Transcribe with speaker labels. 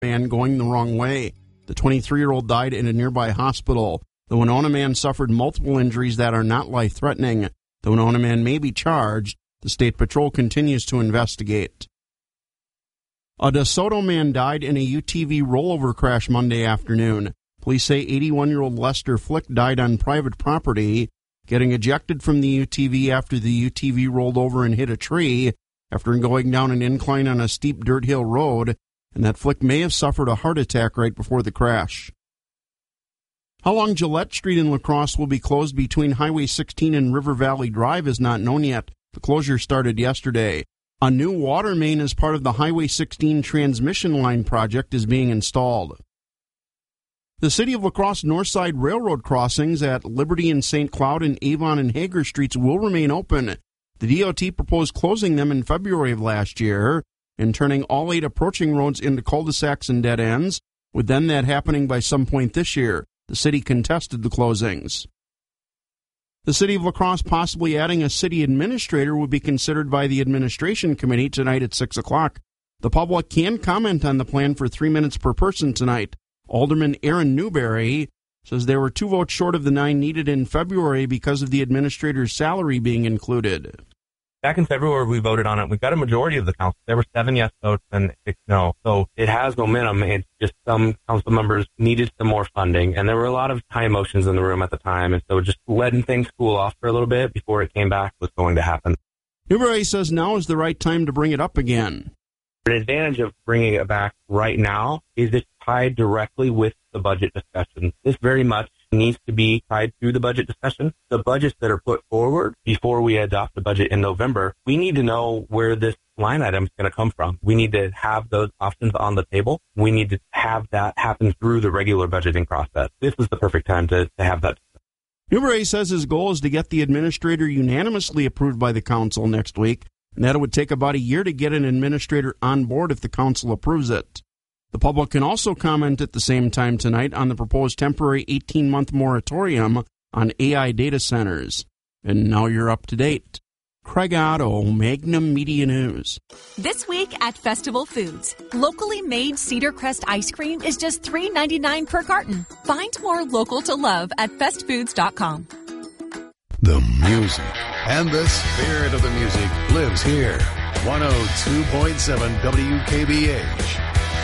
Speaker 1: man going the wrong way. The 23-year-old died in a nearby hospital. The Winona man suffered multiple injuries that are not life-threatening. The Winona man may be charged. The State Patrol continues to investigate. A DeSoto man died in a UTV rollover crash Monday afternoon. Police say 81-year-old Lester Flick died on private property, getting ejected from the UTV after the UTV rolled over and hit a tree after going down an incline on a steep dirt hill road, and that Flick may have suffered a heart attack right before the crash. How long Gillette Street in La Crosse will be closed between Highway 16 and River Valley Drive is not known yet. The closure started yesterday. A new water main as part of the Highway 16 transmission line project is being installed. The City of La Crosse Northside Railroad crossings at Liberty and St. Cloud and Avon and Hager Streets will remain open. The DOT proposed closing them in February of last year and turning all 8 approaching roads into cul-de-sacs and dead ends, with then that happening by some point this year. The city contested the closings. The City of La Crosse possibly adding a city administrator would be considered by the Administration Committee tonight at 6 o'clock. The public can comment on the plan for 3 minutes per person tonight. Alderman Aaron Newberry says there were 2 votes short of the 9 needed in February because of the administrator's salary being included.
Speaker 2: Back in February, we voted on it. We got a majority of the council. There were 7 yes votes and 6 no. So it has momentum. It's just some council members needed some more funding. And there were a lot of high emotions in the room at the time. And so just letting things cool off for a little bit before it came back was going to happen.
Speaker 1: Newberry says now is the right time to bring it up again.
Speaker 2: The advantage of bringing it back right now is it's tied directly with the budget discussion. This very much needs to be tied to the budget discussion. The budgets that are put forward before we adopt the budget in November, we need to know where this line item is going to come from. We need to have those options on the table. We need to have that happen through the regular budgeting process. This is the perfect time to have that.
Speaker 1: Newberry says his goal is to get the administrator unanimously approved by the council next week, and that it would take about a year to get an administrator on board if the council approves it. The public can also comment at the same time tonight on the proposed temporary 18-month moratorium on AI data centers. And now you're up to date. Craig Otto, Magnum Media News.
Speaker 3: This week at Festival Foods, locally made Cedar Crest ice cream is just $3.99 per carton. Find more local to love at festfoods.com.
Speaker 4: The music and the spirit of the music lives here. 102.7 WKBH.